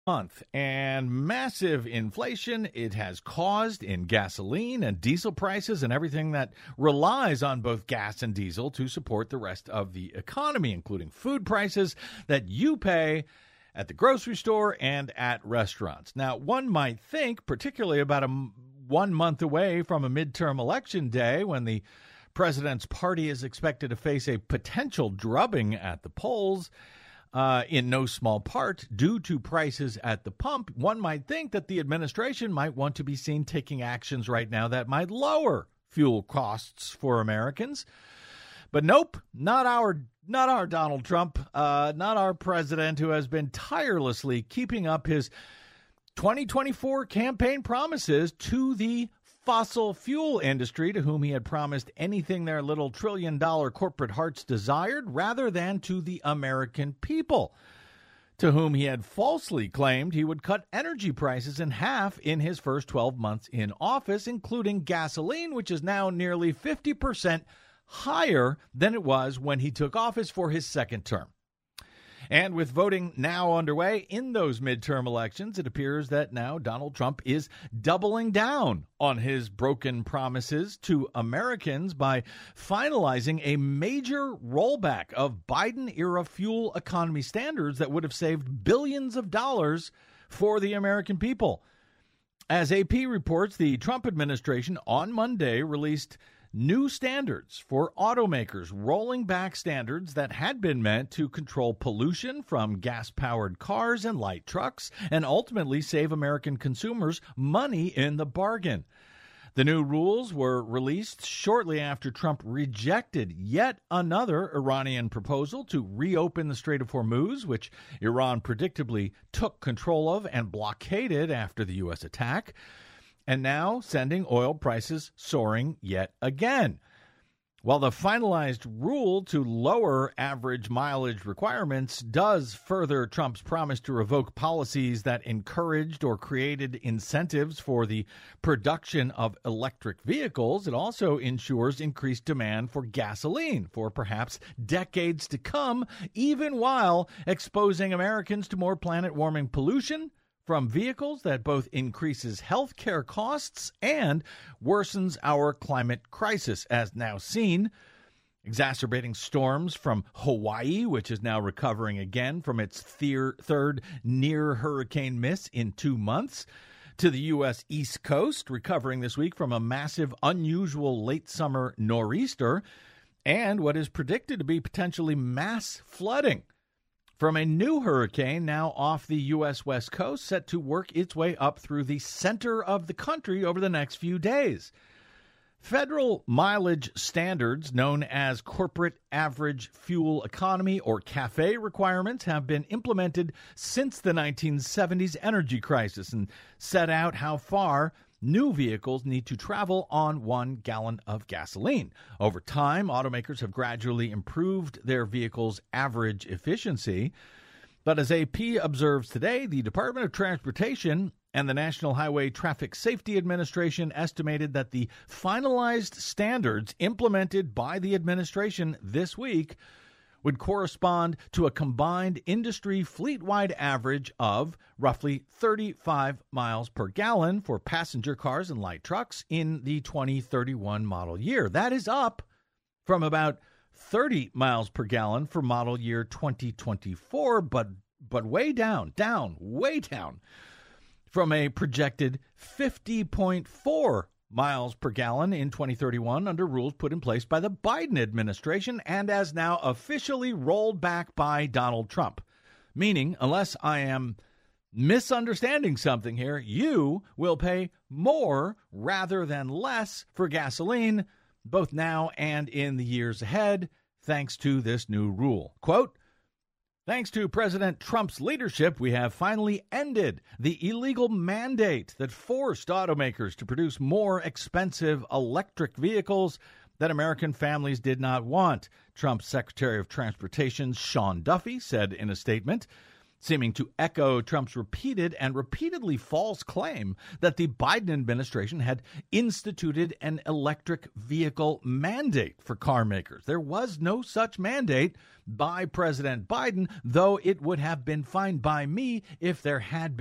month, and massive inflation it has caused in gasoline and diesel prices and everything that relies on both gas and diesel to support the rest of the economy, including food prices that you pay at the grocery store and at restaurants. Now, one might think, particularly about 1 month away from a midterm election day when the president's party is expected to face a potential drubbing at the polls, in no small part due to prices at the pump, one might think that the administration might want to be seen taking actions right now that might lower fuel costs for Americans. But nope, not our Donald Trump, not our president, who has been tirelessly keeping up his 2024 campaign promises to the fossil fuel industry, to whom he had promised anything their little $1 trillion corporate hearts desired, rather than to the American people, to whom he had falsely claimed he would cut energy prices in half in his first 12 months in office, including gasoline, which is now nearly 50% higher than it was when he took office for his second term. And with voting now underway in those midterm elections, it appears that now Donald Trump is doubling down on his broken promises to Americans by finalizing a major rollback of Biden-era fuel economy standards that would have saved billions of dollars for the American people. As AP reports, the Trump administration on Monday released new standards for automakers, rolling back standards that had been meant to control pollution from gas-powered cars and light trucks and ultimately save American consumers money in the bargain. The new rules were released shortly after Trump rejected yet another Iranian proposal to reopen the Strait of Hormuz, which Iran predictably took control of and blockaded after the U.S. attack, and now sending oil prices soaring yet again. While the finalized rule to lower average mileage requirements does further Trump's promise to revoke policies that encouraged or created incentives for the production of electric vehicles, it also ensures increased demand for gasoline for perhaps decades to come, even while exposing Americans to more planet-warming pollution from vehicles that both increases health care costs and worsens our climate crisis, as now seen, exacerbating storms from Hawaii, which is now recovering again from its third near-hurricane miss in 2 months, to the U.S. East Coast, recovering this week from a massive, unusual late-summer nor'easter, and what is predicted to be potentially mass flooding from a new hurricane now off the U.S. West Coast, set to work its way up through the center of the country over the next few days. Federal mileage standards, known as Corporate Average Fuel Economy or CAFE requirements, have been implemented since the 1970s energy crisis and set out how far new vehicles need to travel on 1 gallon of gasoline. Over time, automakers have gradually improved their vehicles' average efficiency. But as AP observes today, the Department of Transportation and the National Highway Traffic Safety Administration estimated that the finalized standards implemented by the administration this week would correspond to a combined industry fleet-wide average of roughly 35 miles per gallon for passenger cars and light trucks in the 2031 model year. That is up from about 30 miles per gallon for model year 2024, but way down from a projected 50.4 miles per gallon in 2031 under rules put in place by the Biden administration and as now officially rolled back by Donald Trump. Meaning, unless I am misunderstanding something here, you will pay more rather than less for gasoline, both now and in the years ahead, thanks to this new rule. Quote, "Thanks to President Trump's leadership, we have finally ended the illegal mandate that forced automakers to produce more expensive electric vehicles that American families did not want," Trump's Secretary of Transportation Sean Duffy said in a statement. seeming to echo Trump's repeated and repeatedly false claim that the Biden administration had instituted an electric vehicle mandate for car makers. There was no such mandate by President Biden, though it would have been fine by me if there had been.